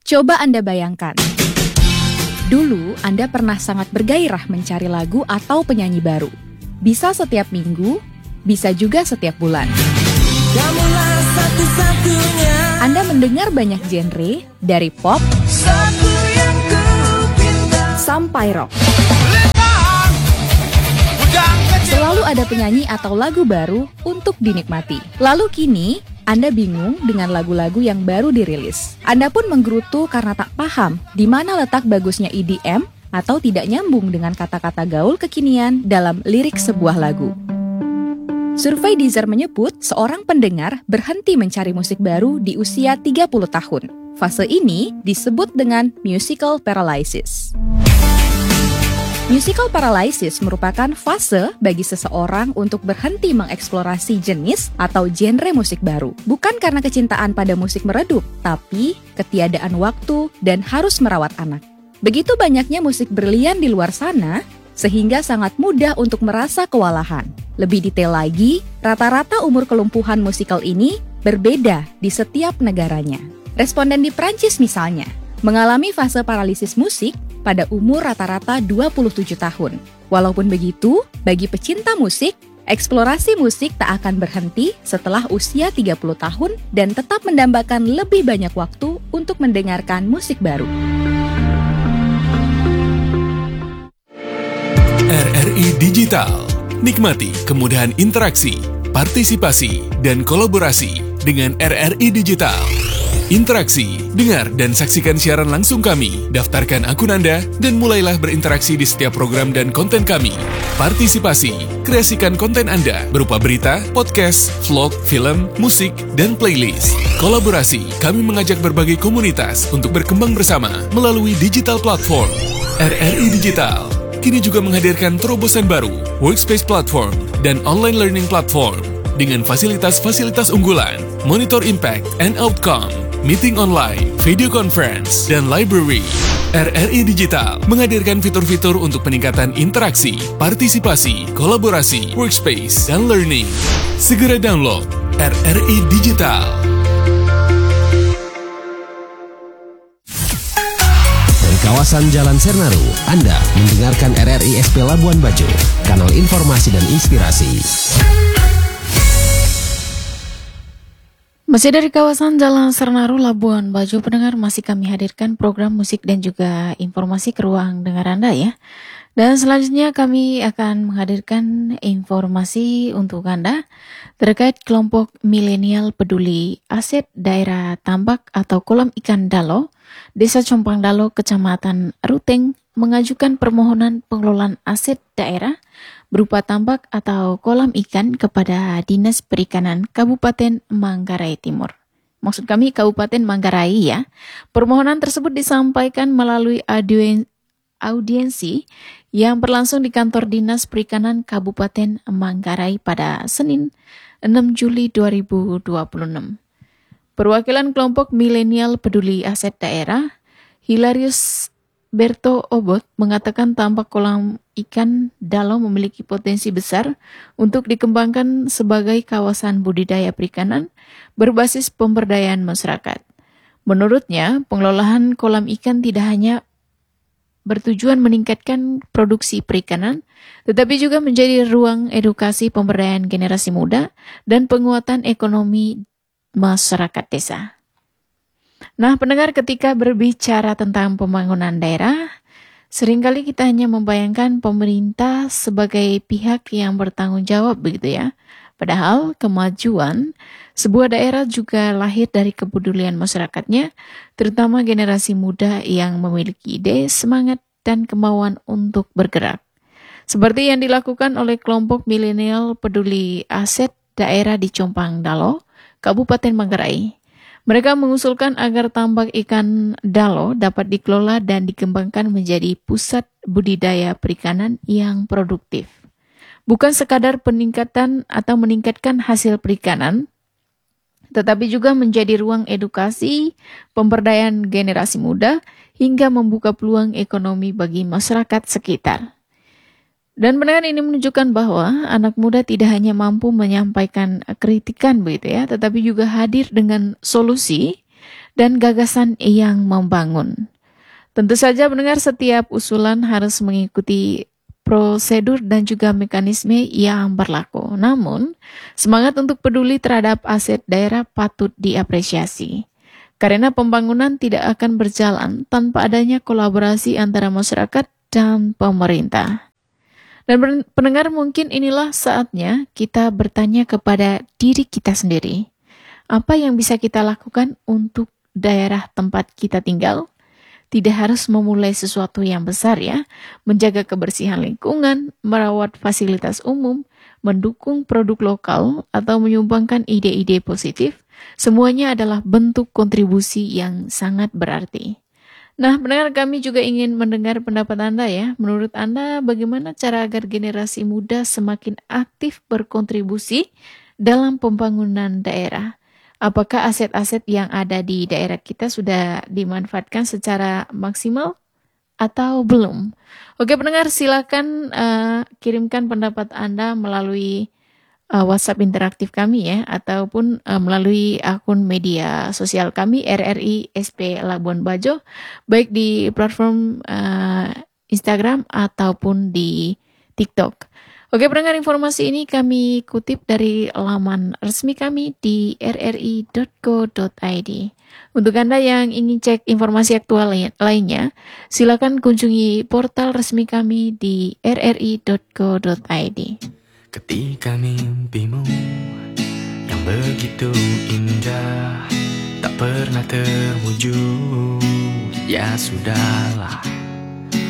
Coba Anda bayangkan, dulu Anda pernah sangat bergairah mencari lagu atau penyanyi baru. Bisa setiap minggu, bisa juga setiap bulan. Kamulah satu-satunya. Anda mendengar banyak genre, dari pop sampai rock. Selalu ada penyanyi atau lagu baru untuk dinikmati. Lalu kini, Anda bingung dengan lagu-lagu yang baru dirilis. Anda pun menggerutu karena tak paham di mana letak bagusnya EDM atau tidak nyambung dengan kata-kata gaul kekinian dalam lirik sebuah lagu. Survei Deezer menyebut seorang pendengar berhenti mencari musik baru di usia 30 tahun. Fase ini disebut dengan musical paralysis. Musical paralysis merupakan fase bagi seseorang untuk berhenti mengeksplorasi jenis atau genre musik baru. Bukan karena kecintaan pada musik meredup, tapi ketiadaan waktu dan harus merawat anak. Begitu banyaknya musik brilian di luar sana, sehingga sangat mudah untuk merasa kewalahan. Lebih detail lagi, rata-rata umur kelumpuhan musikal ini berbeda di setiap negaranya. Responden di Prancis misalnya, mengalami fase paralisis musik pada umur rata-rata 27 tahun. Walaupun begitu, bagi pecinta musik, eksplorasi musik tak akan berhenti setelah usia 30 tahun dan tetap mendambakan lebih banyak waktu untuk mendengarkan musik baru. RRI Digital. Nikmati kemudahan interaksi, partisipasi, dan kolaborasi dengan RRI Digital. Interaksi, dengar dan saksikan siaran langsung kami, daftarkan akun Anda, dan mulailah berinteraksi di setiap program dan konten kami. Partisipasi, kreasikan konten Anda berupa berita, podcast, vlog, film, musik, dan playlist. Kolaborasi, kami mengajak berbagai komunitas untuk berkembang bersama melalui digital platform. RRI Digital kini juga menghadirkan terobosan baru, workspace platform, dan online learning platform dengan fasilitas-fasilitas unggulan, monitor impact and outcome, meeting online, video conference, dan library. RRI Digital menghadirkan fitur-fitur untuk peningkatan interaksi, partisipasi, kolaborasi, workspace, dan learning. Segera download RRI Digital. Dari kawasan Jalan Sernaru, Anda mendengarkan RRI SP Labuan Bajo, kanal informasi dan inspirasi. Masih dari kawasan Jalan Sernaru, Labuan Bajo, pendengar, masih kami hadirkan program musik dan juga informasi ke ruang dengar Anda ya. Dan selanjutnya kami akan menghadirkan informasi untuk Anda terkait kelompok milenial peduli aset daerah tambak atau kolam ikan Dalo, Desa Compang Dalo, Kecamatan Ruteng, mengajukan permohonan pengelolaan aset daerah berupa tambak atau kolam ikan kepada Dinas Perikanan Kabupaten Manggarai Timur. Maksud kami Kabupaten Manggarai ya. Permohonan tersebut disampaikan melalui audiensi yang berlangsung di kantor Dinas Perikanan Kabupaten Manggarai pada Senin 6 Juli 2026. Perwakilan kelompok milenial peduli aset daerah, Hilarius Berto Obot, mengatakan tambak kolam ikan Dalo memiliki potensi besar untuk dikembangkan sebagai kawasan budidaya perikanan berbasis pemberdayaan masyarakat. Menurutnya, pengelolaan kolam ikan tidak hanya bertujuan meningkatkan produksi perikanan, tetapi juga menjadi ruang edukasi pemberdayaan generasi muda dan penguatan ekonomi masyarakat desa. Nah, pendengar, ketika berbicara tentang pembangunan daerah, seringkali kita hanya membayangkan pemerintah sebagai pihak yang bertanggung jawab begitu ya. Padahal kemajuan sebuah daerah juga lahir dari kepedulian masyarakatnya, terutama generasi muda yang memiliki ide, semangat, dan kemauan untuk bergerak. Seperti yang dilakukan oleh kelompok milenial peduli aset daerah di Compang Dalo, Kabupaten Manggarai. Mereka mengusulkan agar tambak ikan Dalo dapat dikelola dan dikembangkan menjadi pusat budidaya perikanan yang produktif. Bukan sekadar peningkatan atau meningkatkan hasil perikanan, tetapi juga menjadi ruang edukasi, pemberdayaan generasi muda, hingga membuka peluang ekonomi bagi masyarakat sekitar. Dan pendengar, ini menunjukkan bahwa anak muda tidak hanya mampu menyampaikan kritikan begitu ya, tetapi juga hadir dengan solusi dan gagasan yang membangun. Tentu saja pendengar, setiap usulan harus mengikuti prosedur dan juga mekanisme yang berlaku. Namun, semangat untuk peduli terhadap aset daerah patut diapresiasi. Karena pembangunan tidak akan berjalan tanpa adanya kolaborasi antara masyarakat dan pemerintah. Dan pendengar, mungkin inilah saatnya kita bertanya kepada diri kita sendiri. Apa yang bisa kita lakukan untuk daerah tempat kita tinggal? Tidak harus memulai sesuatu yang besar ya. Menjaga kebersihan lingkungan, merawat fasilitas umum, mendukung produk lokal, atau menyumbangkan ide-ide positif. Semuanya adalah bentuk kontribusi yang sangat berarti. Nah, pendengar, kami juga ingin mendengar pendapat Anda ya. Menurut Anda, bagaimana cara agar generasi muda semakin aktif berkontribusi dalam pembangunan daerah? Apakah aset-aset yang ada di daerah kita sudah dimanfaatkan secara maksimal atau belum? Oke pendengar, silakan kirimkan pendapat Anda melalui WhatsApp interaktif kami ya, ataupun melalui akun media sosial kami RRI SP Labuan Bajo, baik di platform Instagram ataupun di TikTok. Oke pendengar, informasi ini kami kutip dari laman resmi kami di rri.co.id. Untuk Anda yang ingin cek informasi aktual lainnya, silakan kunjungi portal resmi kami di rri.co.id. Ketika mimpimu yang begitu indah tak pernah terwujud, ya sudahlah.